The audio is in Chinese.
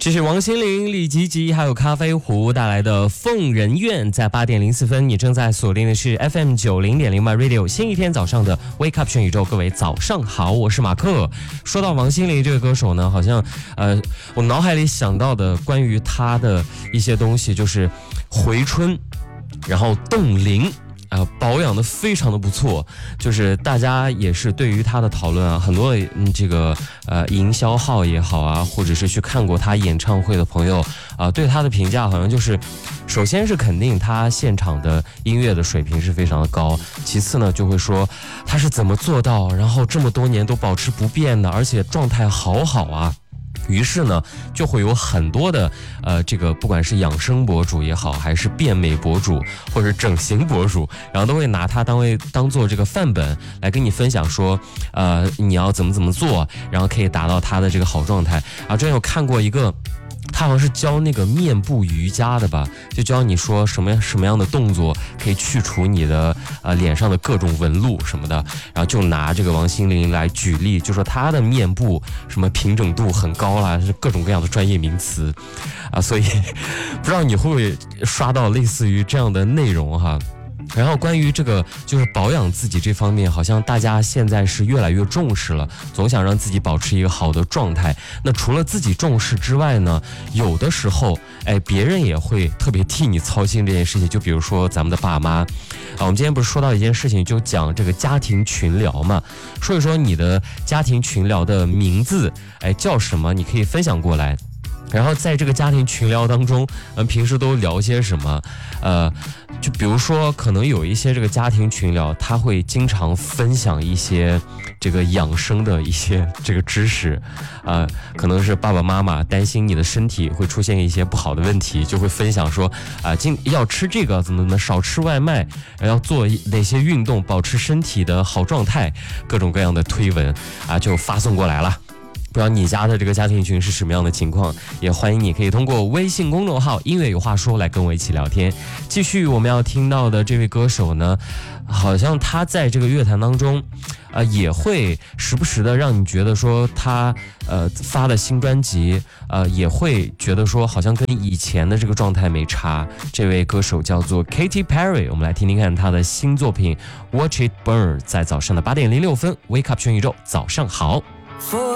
这是王心凌、李吉吉还有咖啡壶带来的《疯人院》。在8点04分，你正在锁定的是 FM 90.0 My Radio 新一天早上的 Wake Up 全宇宙。各位早上好，我是马克。说到王心凌这个歌手呢，好像我脑海里想到的关于她的一些东西就是回春，然后冻龄。保养的非常的不错，就是大家也是对于他的讨论啊，很多这个营销号也好啊，或者是去看过他演唱会的朋友对他的评价好像就是，首先是肯定他现场的音乐的水平是非常的高，其次呢就会说他是怎么做到，然后这么多年都保持不变的，而且状态好好啊。于是呢，就会有很多的这个不管是养生博主也好，还是变美博主或者整形博主，然后都会拿它当做这个范本来跟你分享说，你要怎么做，然后可以达到他的这个好状态啊。之前有看过一个。他好像是教那个面部瑜伽的吧，就教你说什么样的动作可以去除你的脸上的各种纹路什么的，然后就拿这个王心凌来举例，就说她的面部什么平整度很高啦，是各种各样的专业名词啊，所以不知道你会不会刷到类似于这样的内容哈。然后关于这个就是保养自己这方面，好像大家现在是越来越重视了，总想让自己保持一个好的状态。那除了自己重视之外呢，有的时候别人也会特别替你操心这件事情。就比如说咱们的爸妈我们今天不是说到一件事情，就讲这个家庭群聊嘛，说一说你的家庭群聊的名字叫什么，你可以分享过来。然后在这个家庭群聊当中，平时都聊些什么？就比如说，可能有一些这个家庭群聊，他会经常分享一些这个养生的一些这个知识，可能是爸爸妈妈担心你的身体会出现一些不好的问题，就会分享说要吃这个怎么少吃外卖，要做哪些运动，保持身体的好状态，各种各样的推文就发送过来了。不知道你家的这个家庭群是什么样的情况，也欢迎你可以通过微信公众号音乐有话说来跟我一起聊天。继续我们要听到的这位歌手呢，好像他在这个乐坛当中也会时不时的让你觉得说他发的新专辑也会觉得说好像跟以前的这个状态没差。这位歌手叫做 Katy Perry， 我们来听听看他的新作品 Watch It Burn。 在早上的8点06分 Wake Up 全宇宙早上好。